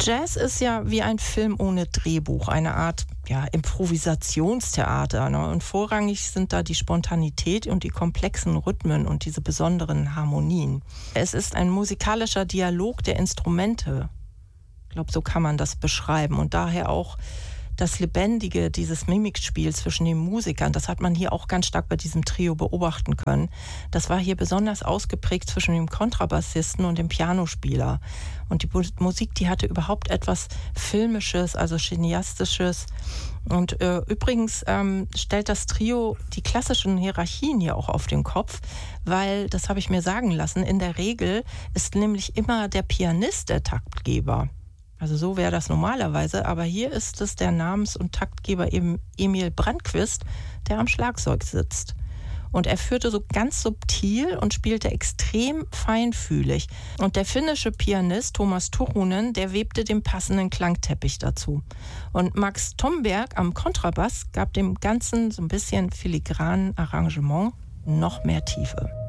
Jazz ist ja wie ein Film ohne Drehbuch, eine Art Improvisationstheater. Ne? Und vorrangig sind da die Spontanität und die komplexen Rhythmen und diese besonderen Harmonien. Es ist ein musikalischer Dialog der Instrumente. Ich glaube, so kann man das beschreiben. Und daher auch das Lebendige, dieses Mimikspiel zwischen den Musikern, das hat man hier auch ganz stark bei diesem Trio beobachten können. Das war hier besonders ausgeprägt zwischen dem Kontrabassisten und dem Pianospieler. Und die Musik, die hatte überhaupt etwas Filmisches, also Cineastisches. Und übrigens stellt das Trio die klassischen Hierarchien hier auch auf den Kopf, weil, das habe ich mir sagen lassen, in der Regel ist nämlich immer der Pianist der Taktgeber. Also so wäre das normalerweise, aber hier ist es der Namens- und Taktgeber eben Emil Brandquist, der am Schlagzeug sitzt. Und er führte so ganz subtil und spielte extrem feinfühlig. Und der finnische Pianist Thomas Turunen, der webte den passenden Klangteppich dazu. Und Max Tomberg am Kontrabass gab dem Ganzen so ein bisschen filigranen Arrangement noch mehr Tiefe.